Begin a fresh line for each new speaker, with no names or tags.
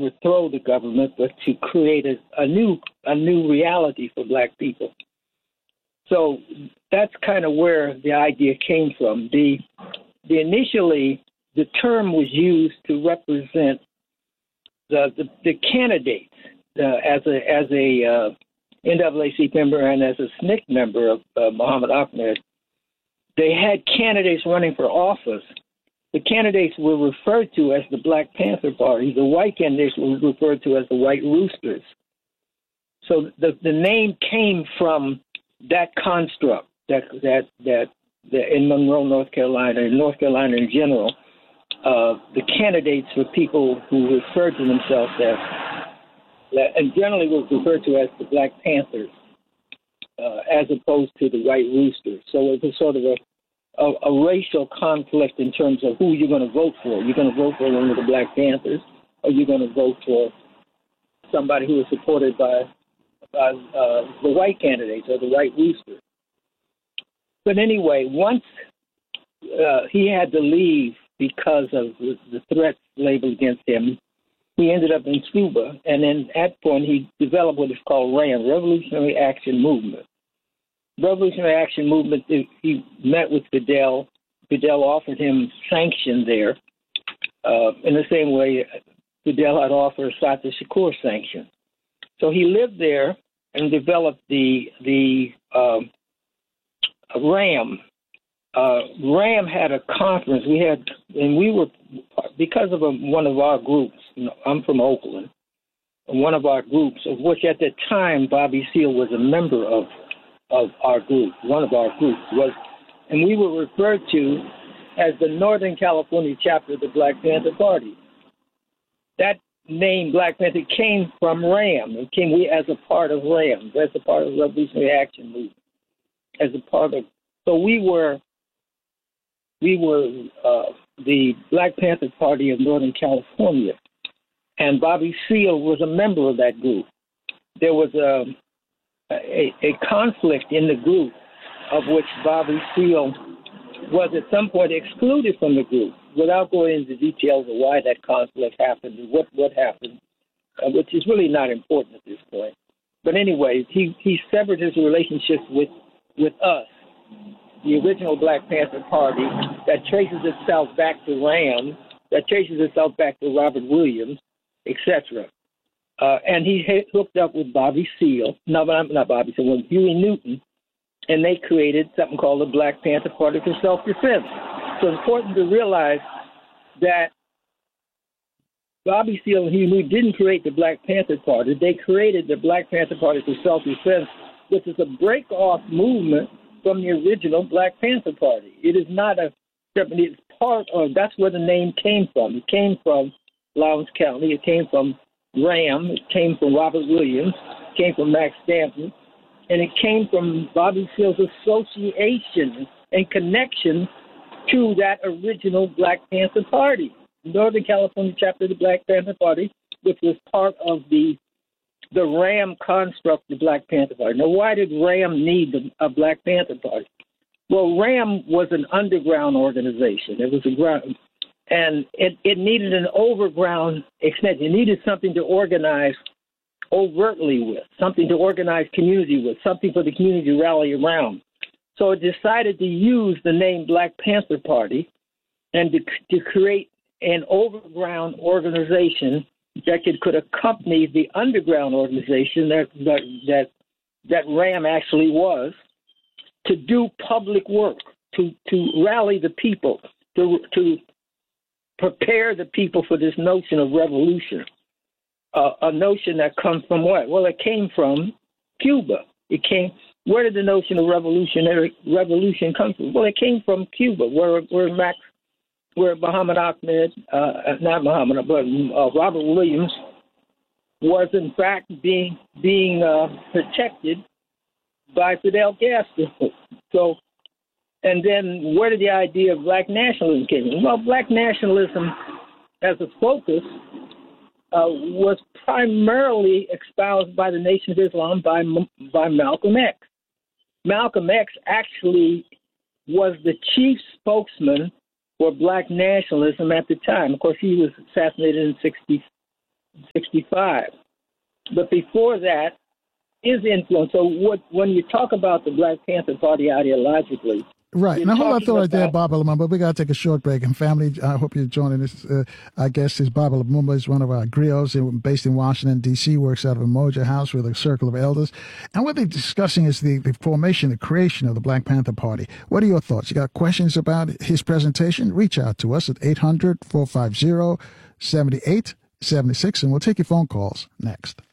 overthrow the government, but to create a new reality for black people. So that's kind of where the idea came from. The initially the term was used to represent the candidates as a NAACP member and as a SNCC member of Muhammad Ahmed. They had candidates running for office. The candidates were referred to as the Black Panther Party. The white candidates were referred to as the White Roosters. So the name came from that construct that in Monroe, North Carolina, and North Carolina in general, the candidates were people who referred to themselves as, and generally was referred to as the Black Panthers, as opposed to the White Roosters. So it was sort of a racial conflict in terms of who you're going to vote for. You're going to vote for one of the Black Panthers, or you're going to vote for somebody who is supported by the white candidates or the White Roosters. But anyway, once he had to leave because of the threats labeled against him, he ended up in Cuba, and then at that point he developed what is called RAM, Revolutionary Action Movement. Revolutionary Action Movement, he met with Fidel. Fidel offered him sanction there in the same way Fidel had offered Assata Shakur sanction. So he lived there and developed the RAM. RAM had a conference. We were because of one of our groups. I'm from Oakland. One of our groups, of which at that time Bobby Seale was a member of our group. One of our groups was, and we were referred to as the Northern California chapter of the Black Panther Party. That name Black Panther came from RAM. It came as a part of RAM, as a part of the Revolutionary Action Movement, as a part of. So we were the Black Panther Party of Northern California, and Bobby Seale was a member of that group. There was a conflict in the group, of which Bobby Seale was at some point excluded from the group, without going into details of why that conflict happened and what happened, which is really not important at this point. But anyway, he severed his relationship with us, the original Black Panther Party, that traces itself back to RAM, that traces itself back to Robert Williams, etc. And he hooked up with Bobby Seale, not Bobby Seale, with Huey Newton, and they created something called the Black Panther Party for Self-Defense. So it's important to realize that Bobby Seale and Huey Newton didn't create the Black Panther Party. They created the Black Panther Party for Self-Defense, which is a break-off movement from the original Black Panther Party. It is not it's part of, that's where the name came from. It came from Lowndes County. It came from RAM. It came from Robert Williams. It came from Max Stanton. And it came from Bobby Seale's association and connection to that original Black Panther Party, Northern California chapter of the Black Panther Party, which was part of the RAM construct, the Black Panther Party. Now, why did RAM need a Black Panther Party? Well, RAM was an underground organization. It was a ground, and it needed an overground extension. It needed something to organize overtly with, something to organize community with, something for the community to rally around. So it decided to use the name Black Panther Party and to create an overground organization that could accompany the underground organization that RAM actually was, to do public work, to rally the people, to prepare the people for this notion of revolution, a notion that comes from what? Well, it came from Cuba. Where did the notion of revolution come from? Well, it came from Cuba, where Muhammad Ahmed, not Muhammad, but Robert Williams was in fact being protected by Fidel Castro. So, and then where did the idea of black nationalism came from? Well, black nationalism as a focus was primarily espoused by the Nation of Islam, by Malcolm X. Malcolm X actually was the chief spokesman for black nationalism at the time. Of course, he was assassinated in 1965. But before that, his influence. So when you talk about the Black Panther Party ideologically,
right. Now, hold on thought right there, Baba Lumumba. We got to take a short break. And family, I hope you're joining us. Our guest is Baba Lumumba. He's one of our griots based in Washington, D.C., works out of Umoja House with a circle of elders. And what they're discussing is the formation, the creation of the Black Panther Party. What are your thoughts? You got questions about his presentation? Reach out to us at 800-450-7876, and we'll take your phone calls next.